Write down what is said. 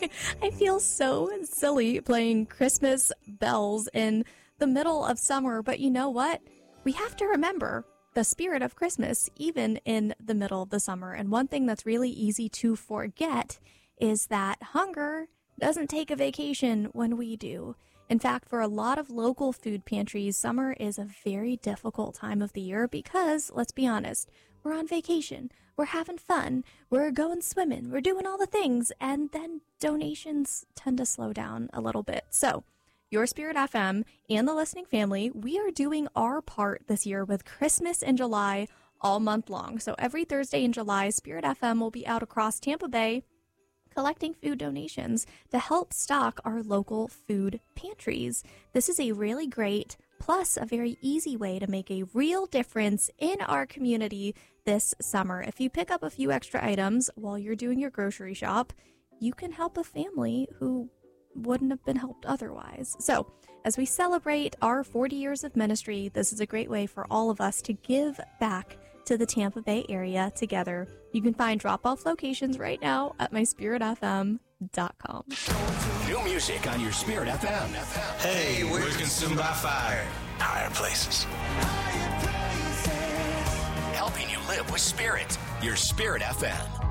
I feel so silly playing Christmas bells in the middle of summer, but you know what? We have to remember the spirit of Christmas even in the middle of the summer. And one thing that's really easy to forget is that hunger doesn't take a vacation when we do. In fact, for a lot of local food pantries, summer is a very difficult time of the year because, let's be honest, we're on vacation, we're having fun, we're going swimming, we're doing all the things, and then donations tend to slow down a little bit. So, Your Spirit FM and the listening family, we are doing our part this year with Christmas in July all month long. So every Thursday in July, Spirit FM will be out across Tampa Bay collecting food donations to help stock our local food pantries. This is a really great, plus a very easy way to make a real difference in our community this summer. If you pick up a few extra items while you're doing your grocery shop, you can help a family who wouldn't have been helped otherwise. So, as we celebrate our 40 years of ministry, this is a great way for all of us to give back to the Tampa Bay area together. You can find drop-off locations right now at myspiritfm.com. New music on Your Spirit FM. Hey, we're consumed by fire. Higher places. Helping you live with spirit. Your Spirit FM.